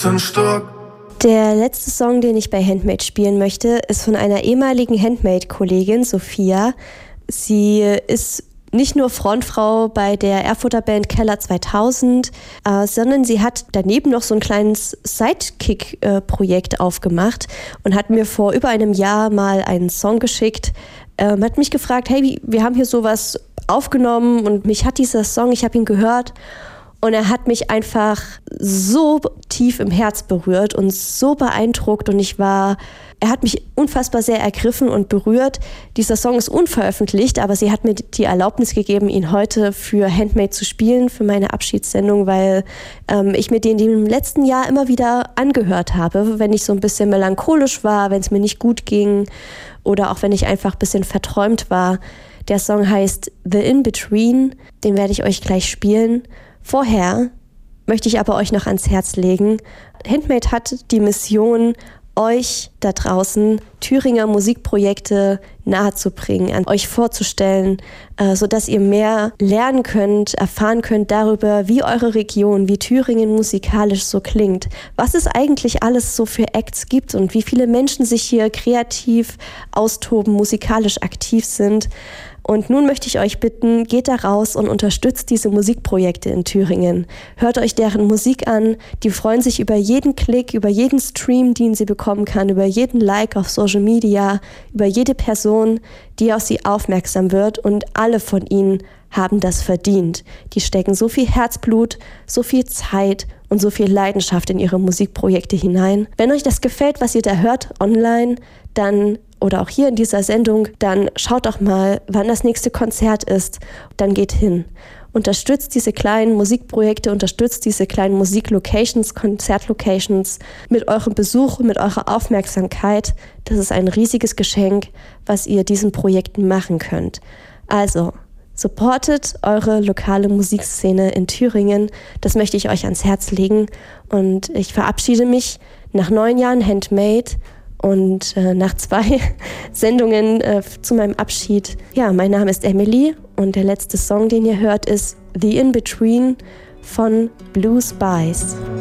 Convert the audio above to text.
Der letzte Song, den ich bei Handmade spielen möchte, ist von einer ehemaligen Handmade-Kollegin, Sophia. Sie ist nicht nur Frontfrau bei der Erfurter Band Keller 2000, sondern sie hat daneben noch so ein kleines Sidekick-Projekt aufgemacht und hat mir vor über einem Jahr mal einen Song geschickt. Hat mich gefragt, hey, wir haben hier sowas aufgenommen und mich hat dieser Song, ich habe ihn gehört und er hat mich einfach so tief im Herz berührt und so beeindruckt und er hat mich unfassbar sehr ergriffen und berührt. Dieser Song ist unveröffentlicht, aber sie hat mir die Erlaubnis gegeben, ihn heute für Handmade zu spielen, für meine Abschiedssendung, weil ich mir den im letzten Jahr immer wieder angehört habe, wenn ich so ein bisschen melancholisch war, wenn es mir nicht gut ging oder auch wenn ich einfach ein bisschen verträumt war. Der Song heißt The In-Between, den werde ich euch gleich spielen. Vorher möchte ich aber euch noch ans Herz legen. Handmade hat die Mission, euch da draußen Thüringer Musikprojekte nahezubringen, an euch vorzustellen, sodass ihr mehr lernen könnt, erfahren könnt darüber, wie eure Region, wie Thüringen musikalisch so klingt, was es eigentlich alles so für Acts gibt und wie viele Menschen sich hier kreativ austoben, musikalisch aktiv sind. Und nun möchte ich euch bitten, geht da raus und unterstützt diese Musikprojekte in Thüringen. Hört euch deren Musik an, die freuen sich über jeden Klick, über jeden Stream, den sie bekommen kann, über jeden Like auf Social Media, über jede Person, die auf sie aufmerksam wird und alle von ihnen haben das verdient. Die stecken so viel Herzblut, so viel Zeit und so viel Leidenschaft in ihre Musikprojekte hinein. Wenn euch das gefällt, was ihr da hört online, dann oder auch hier in dieser Sendung, dann schaut doch mal, wann das nächste Konzert ist. Dann geht hin. Unterstützt diese kleinen Musikprojekte, unterstützt diese kleinen Musiklocations, Konzertlocations mit eurem Besuch, mit eurer Aufmerksamkeit. Das ist ein riesiges Geschenk, was ihr diesen Projekten machen könnt. Also, supportet eure lokale Musikszene in Thüringen. Das möchte ich euch ans Herz legen. Und ich verabschiede mich nach 9 Jahren Handmade und nach 2 Sendungen zu meinem Abschied. Ja, mein Name ist Emily und der letzte Song, den ihr hört, ist The In-Between von Blue Spice.